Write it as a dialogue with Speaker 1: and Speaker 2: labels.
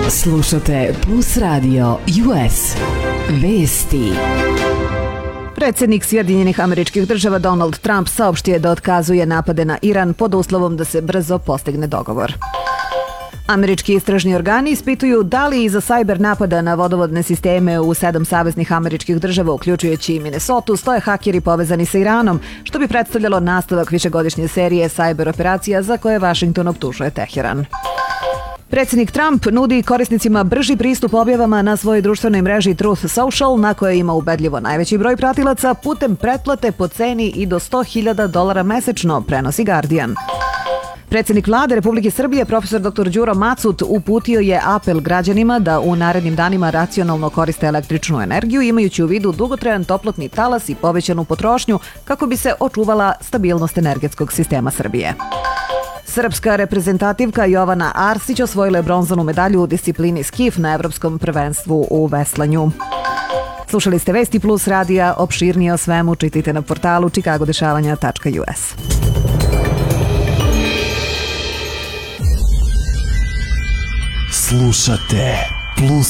Speaker 1: Slušate Plus Radio US. Vesti. Predsjednik Sjedinjenih Američkih Država Donald Trump saopštio je da otkazuje napade na Iran pod uslovom da se brzo postigne dogovor. Američki istražni organi ispituju da li iza sajber napada na vodovodne sisteme u 7 saveznih američkih država, uključujući i Minnesotu, stoje hakeri povezani sa Iranom, što bi predstavljalo nastavak višegodišnje serije sajber operacija za koje Washington optužuje Teheran. Predsjednik Trump nudi korisnicima brži pristup objavama na svojoj društvenoj mreži Truth Social, na kojoj ima ubedljivo najveći broj pratilaca, putem pretplate po ceni i do $100.000 mesečno, prenosi Guardian. Predsjednik Vlade Republike Srbije, profesor dr. Đuro Macut, uputio je apel građanima da u narednim danima racionalno koriste električnu energiju, imajući u vidu dugotrajan toplotni talas i povećanu potrošnju kako bi se očuvala stabilnost energetskog sistema Srbije. Srpska reprezentativka Jovana Arsić osvojila je bronzanu medalju u disciplini skif na Evropskom prvenstvu u veslanju. Slušali ste Vesti Plus radija, opširnije o svemu čitajte na portalu chicagodešavanja.us.
Speaker 2: Slušate Plus